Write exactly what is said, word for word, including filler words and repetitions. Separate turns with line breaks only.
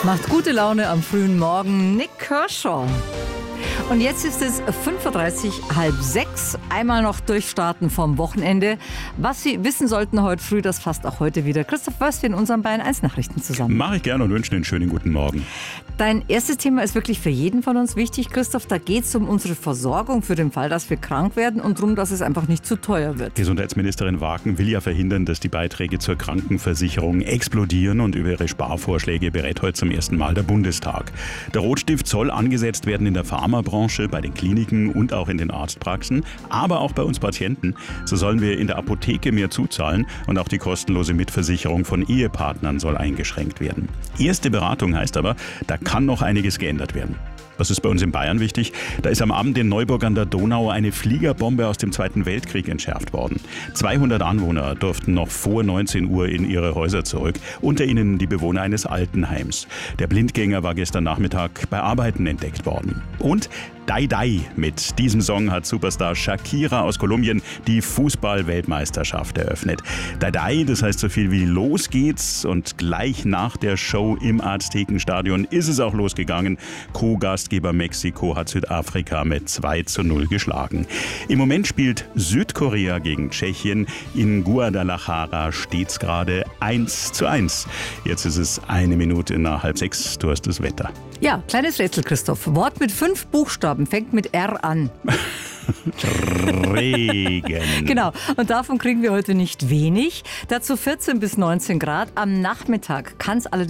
Macht gute Laune am frühen Morgen, Nik Kershaw. Und jetzt ist es fünf Uhr dreißig, halb sechs. Einmal noch durchstarten vom Wochenende. Was Sie wissen sollten heute früh, das fasst auch heute wieder Christoph Wörstl in unseren Bayern eins Nachrichten zusammen.
Mache ich gerne und wünsche einen schönen guten Morgen.
Dein erstes Thema ist wirklich für jeden von uns wichtig, Christoph. Da geht es um unsere Versorgung für den Fall, dass wir krank werden und darum, dass es einfach nicht zu teuer wird.
Gesundheitsministerin Wagen will ja verhindern, dass die Beiträge zur Krankenversicherung explodieren, und über ihre Sparvorschläge berät heute zum ersten Mal der Bundestag. Der Rotstift soll angesetzt werden in der Pharmabranche, bei den Kliniken und auch in den Arztpraxen, aber auch bei uns Patienten. So sollen wir in der Apotheke mehr zuzahlen, und auch die kostenlose Mitversicherung von Ehepartnern soll eingeschränkt werden. Erste Beratung heißt aber, da kann noch einiges geändert werden. Was ist bei uns in Bayern wichtig? Da ist am Abend in Neuburg an der Donau eine Fliegerbombe aus dem Zweiten Weltkrieg entschärft worden. zweihundert Anwohner durften noch vor neunzehn Uhr in ihre Häuser zurück, unter ihnen die Bewohner eines Altenheims. Der Blindgänger war gestern Nachmittag bei Arbeiten entdeckt worden. Und Dai Dai, mit diesem Song hat Superstar Shakira aus Kolumbien die Fußball-Weltmeisterschaft eröffnet. Dai Dai, das heißt so viel wie los geht's, und gleich nach der Show im Aztekenstadion ist es auch losgegangen. Co-Gastgeber Mexiko hat Südafrika mit zwei zu null geschlagen. Im Moment spielt Südkorea gegen Tschechien. In Guadalajara steht's gerade eins zu eins. Jetzt ist es eine Minute nach halb sechs. Du hast das Wetter.
Ja, kleines Rätsel, Christoph. Wort mit fünf Buchstaben, fängt mit R an.
Regen.
Genau, und davon kriegen wir heute nicht wenig. Dazu vierzehn bis neunzehn Grad. Am Nachmittag kann es allerdings